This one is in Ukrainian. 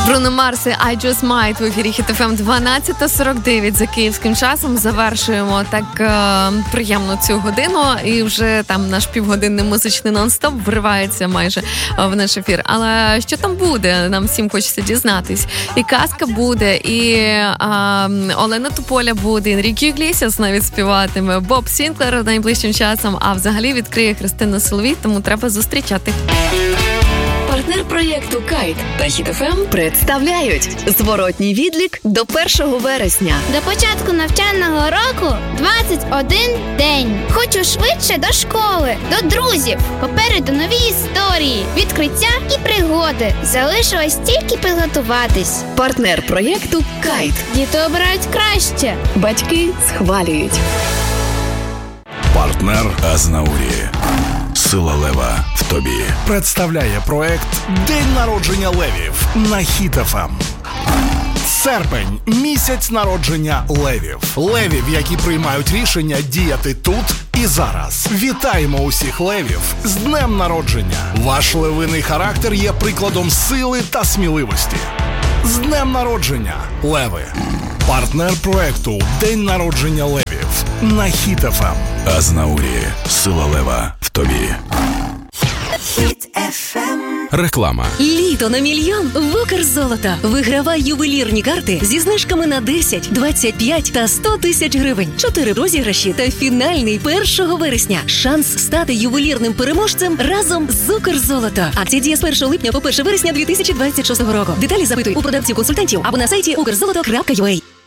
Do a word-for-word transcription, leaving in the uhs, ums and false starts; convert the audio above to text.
Бруно Марс і I Just Might в ефірі Хіт еф ем. дванадцята сорок дев'ять за київським часом. Завершуємо так е, приємно цю годину. І вже там наш півгодинний музичний нон-стоп вривається майже в наш ефір. Але що там буде? Нам всім хочеться дізнатись. І казка буде, і е, Олена Тополя буде, Енріке Іглесіас навіть співатиме, Боб Сінклер найближчим часом, а взагалі відкриє Христина Соловій, тому треба зустрічати. Партнер проєкту «Кайт» та Хіт еф ем представляють зворотній відлік до першого вересня. До початку навчального року двадцять один день. Хочу швидше до школи, до друзів. Попереду нові історії, відкриття і пригоди. Залишилось тільки підготуватись. Партнер проєкту «Кайт». Діти обирають краще. Батьки схвалюють. Партнер Азнаурі. Сила лева в тобі. Представляє проект «День народження левів» на Хіт еф ем. Серпень – місяць народження левів. Левів, які приймають рішення діяти тут і зараз. Вітаємо усіх левів з днем народження. Ваш левиний характер є прикладом сили та сміливості. З днем народження, леви. Партнер проекту «День народження левів» на Хіт еф ем. Азнаурі. Сила лева в тобі. Хіт еф ем. Реклама. Літо на мільйон в Укрзолото. Вигравай ювелірні карти зі знижками на десять, двадцять п'ять та сто тисяч гривень. Чотири розіграші та фінальний першого вересня. Шанс стати ювелірним переможцем разом з Укрзолото. Акція діє з першого липня по перше вересня дві тисячі двадцять шостого року. Деталі запитуй у продавців-консультантів або на сайті укрзолото крапка ю а.